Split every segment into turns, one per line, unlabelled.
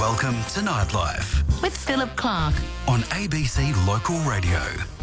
Welcome to Nightlife
with Philip Clark
on ABC Local Radio.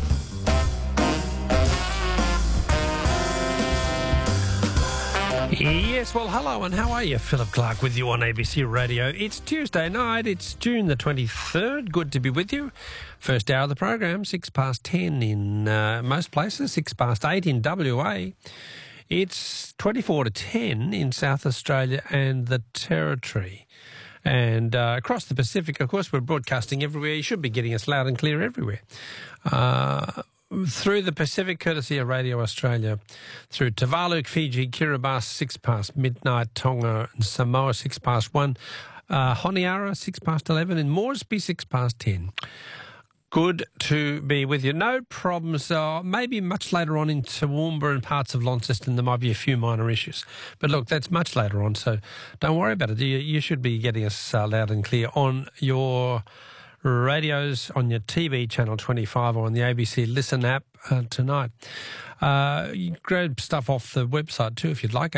Yes, well, hello and how are you? Philip Clark with you on ABC Radio. It's Tuesday night. It's June the 23rd. Good to be with you. First hour of the program, 10:06 in most places, 8:06 in WA. It's 10:24 in South Australia and the Territory. And across the Pacific, of course, we're broadcasting everywhere. You should be getting us loud and clear everywhere. Through the Pacific, courtesy of Radio Australia, through Tuvalu, Fiji, Kiribati, 6 past midnight, Tonga and Samoa, 1:06, Honiara, 11:06, and Moresby, 10:06. Good to be with you. No problems. Maybe much later on in Toowoomba and parts of Launceston there might be a few minor issues. But look, that's much later on, so don't worry about it. You should be getting us loud and clear on your radios, on your TV, Channel 25, or on the ABC Listen app tonight. You can grab stuff off the website too if you'd like,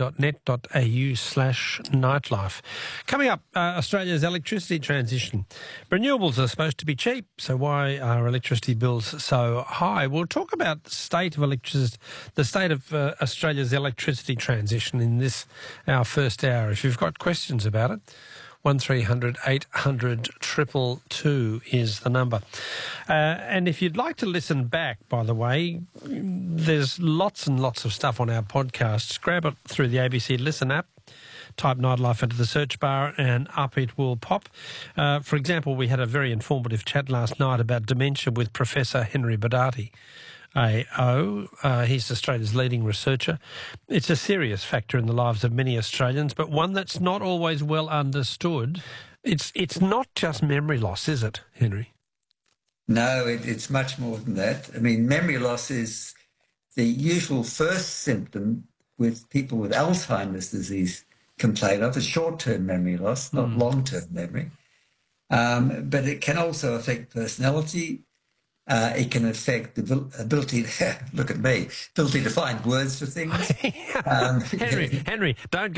abc.net.au/nightlife. Coming up, Australia's electricity transition. Renewables are supposed to be cheap, so why are electricity bills so high? We'll talk about the state of Australia's electricity transition in this, our first hour. If you've got questions about it, 1300 800 222 is the number. And if you'd like to listen back, by the way, there's lots and lots of stuff on our podcasts. Grab it through the ABC Listen app. Type Nightlife into the search bar and up it will pop. For example, we had a very informative chat last night about dementia with Professor Henry Badati. He's Australia's leading researcher. It's a serious factor in the lives of many Australians, but one that's not always well understood. It's not just memory loss, is it, Henry?
No, it's much more than that. I mean, memory loss is the usual first symptom with people with Alzheimer's disease complain of, a short-term memory loss, not long-term memory. But it can also affect personality. It can affect the ability to, look at me, ability to find words for things.
Henry, don't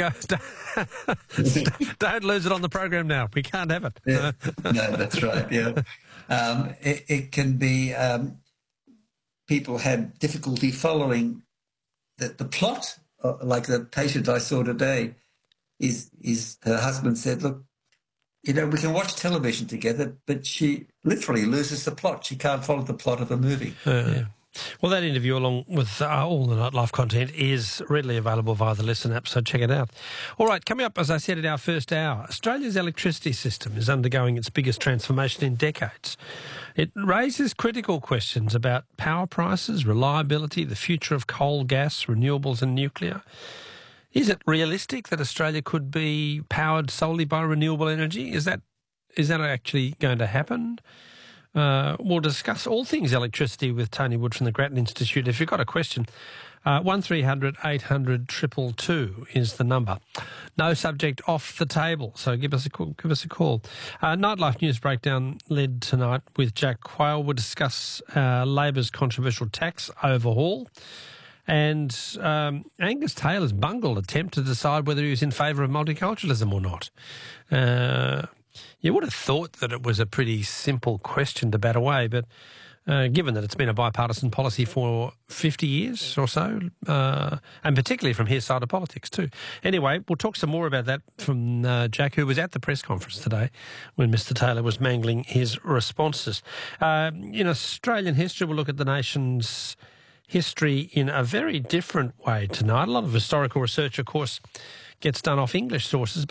lose it on the program now. We can't have it.
Yeah. No, that's right, yeah. It can be people had difficulty following the plot, like the patient I saw today. Her husband said, look, we can watch television together, but she literally loses the plot. She can't follow the plot of a movie.
Yeah. Well, that interview, along with all the Nightlife content, is readily available via the Listen app, so check it out. All right, coming up, as I said in our first hour, Australia's electricity system is undergoing its biggest transformation in decades. It raises critical questions about power prices, reliability, the future of coal, gas, renewables and nuclear. Is it realistic that Australia could be powered solely by renewable energy? Is that actually going to happen? We'll discuss all things electricity with Tony Wood from the Grattan Institute. If you've got a question, 1300 800 222 is the number. No subject off the table, so give us a call. Nightlife News Breakdown led tonight with Jack Quayle. We'll discuss Labor's controversial tax overhaul. And Angus Taylor's bungled attempt to decide whether he was in favour of multiculturalism or not. You would have thought that it was a pretty simple question to bat away, but given that it's been a bipartisan policy for 50 years or so, and particularly from his side of politics too. Anyway, we'll talk some more about that from Jack, who was at the press conference today when Mr Taylor was mangling his responses. In Australian history, we'll look at the nation's history in a very different way tonight. A lot of historical research, of course, gets done off English sources,